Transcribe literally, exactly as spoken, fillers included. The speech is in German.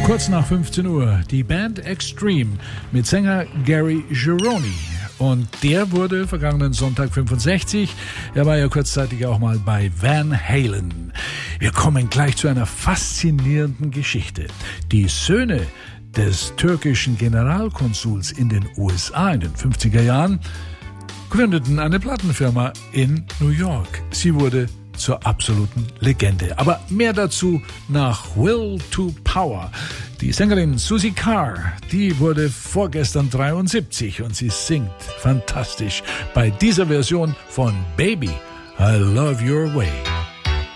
Kurz nach fünfzehn Uhr die Band Extreme mit Sänger Gary Cherone. Und der wurde vergangenen Sonntag fünfundsechzig. Er war ja kurzzeitig auch mal bei Van Halen. Wir kommen gleich zu einer faszinierenden Geschichte. Die Söhne des türkischen Generalkonsuls in den U S A in den fünfziger Jahren gründeten eine Plattenfirma in New York. Sie wurde zur absoluten Legende. Aber mehr dazu nach Will to Power. Die Sängerin Susie Carr, die wurde vorgestern dreiundsiebzig und sie singt fantastisch bei dieser Version von Baby, I Love Your Way.